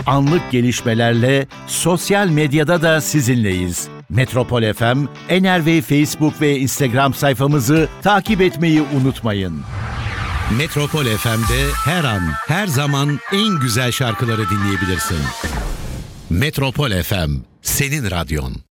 Anlık gelişmelerle sosyal medyada da sizinleyiz. Metropol FM, Enerve Facebook ve Instagram sayfamızı takip etmeyi unutmayın. Metropol FM'de her an, her zaman en güzel şarkıları dinleyebilirsin. Metropol FM, senin radyon.